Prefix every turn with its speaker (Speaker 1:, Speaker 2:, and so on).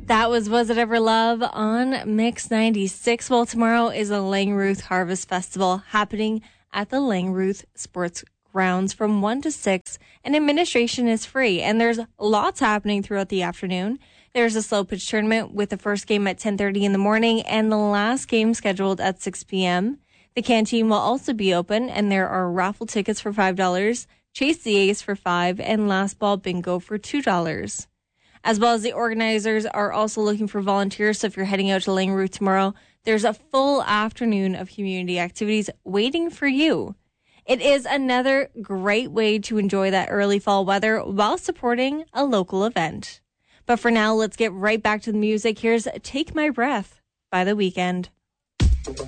Speaker 1: That Was It Ever Love on Mix 96. Well, tomorrow is a Langruth Harvest Festival happening at the Langruth Sports Grounds from 1 to 6, and administration is free. And there's lots happening throughout the afternoon. There's a slow pitch tournament with the first game at 10:30 in the morning and the last game scheduled at 6 p.m. The canteen will also be open, and there are raffle tickets for $5, Chase the Ace for $5, and Last Ball Bingo for $2. As well as the organizers are also looking for volunteers. So if you're heading out to Langruth tomorrow, there's a full afternoon of community activities waiting for you. It is another great way to enjoy that early fall weather while supporting a local event. But for now, let's get right back to the music. Here's Take My Breath by The Weeknd.